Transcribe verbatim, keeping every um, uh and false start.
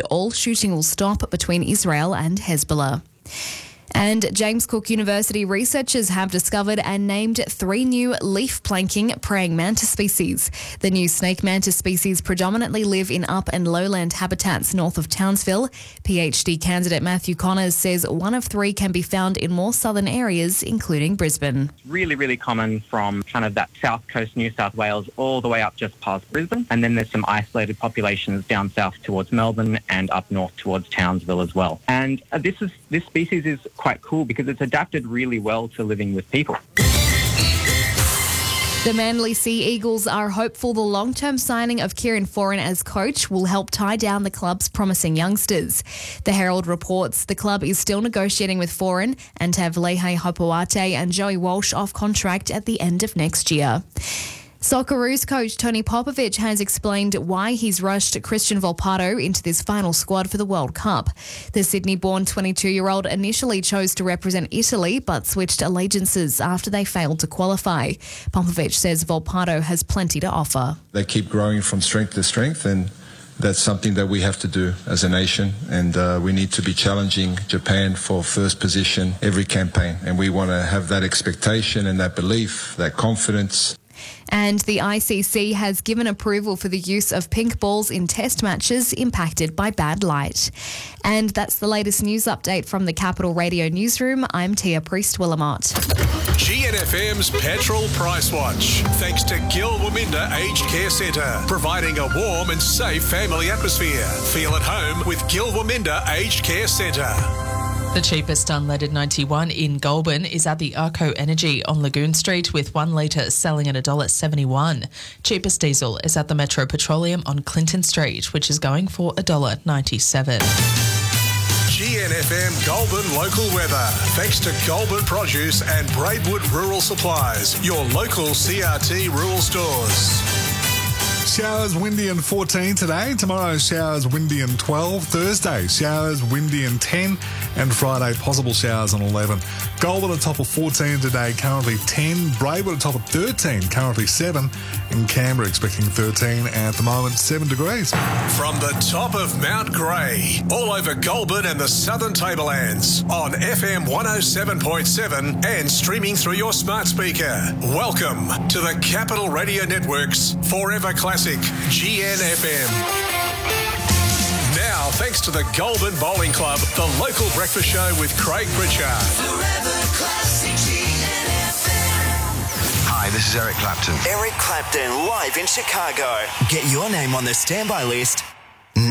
all shooting will stop between Israel and Hezbollah. And James Cook University researchers have discovered and named three new leaf-planking praying mantis species. The new snake mantis species predominantly live in up and lowland habitats north of Townsville. PhD candidate Matthew Connors says one of three can be found in more southern areas, including Brisbane. Really, really common from kind of that south coast, New South Wales, all the way up just past Brisbane. And then there's some isolated populations down south towards Melbourne and up north towards Townsville as well. And uh, this is this species is quite cool because it's adapted really well to living with people. The Manly Sea Eagles are hopeful the long-term signing of Kieran Foran as coach will help tie down the club's promising youngsters. The Herald reports the club is still negotiating with Foran and have Lehe Hopoate and Joey Walsh off contract at the end of next year. Socceroos coach Tony Popovic has explained why he's rushed Christian Volpato into this final squad for the World Cup. The Sydney-born twenty-two-year-old initially chose to represent Italy but switched allegiances after they failed to qualify. Popovic says Volpato has plenty to offer. They keep growing from strength to strength, and that's something that we have to do as a nation, and uh, we need to be challenging Japan for first position every campaign, and we want to have that expectation and that belief, that confidence. And the I C C has given approval for the use of pink balls in test matches impacted by bad light. And that's the latest news update from the Capital Radio Newsroom. I'm Tia Priest-Willamot. G N F M's Petrol Price Watch. Thanks to Gil Waminda Aged Care Centre, providing a warm and safe family atmosphere. Feel at home with Gil Waminda Aged Care Centre. The cheapest unleaded ninety-one in Goulburn is at the Arco Energy on Lagoon Street, with one litre selling at one dollar seventy-one. Cheapest diesel is at the Metro Petroleum on Clinton Street, which is going for one dollar ninety-seven. G N F M Goulburn local weather. Thanks to Goulburn Produce and Braidwood Rural Supplies, your local C R T rural stores. Showers, windy and fourteen today. Tomorrow, showers, windy and twelve. Thursday, showers, windy and ten. And Friday, possible showers on eleven. Goulburn at top of fourteen today, currently ten. Braidwood at top of thirteen, currently seven. And Canberra expecting thirteen at the moment, seven degrees. From the top of Mount Grey, all over Goulburn and the Southern Tablelands, on F M one oh seven point seven and streaming through your smart speaker. Welcome to the Capital Radio Network's Forever Classic G N F M. Now, thanks to the Goulburn Bowling Club, the local breakfast show with Craig Pritchard. Forever Classic G N F M. Hi, this is Eric Clapton. Eric Clapton live in Chicago. Get your name on the standby list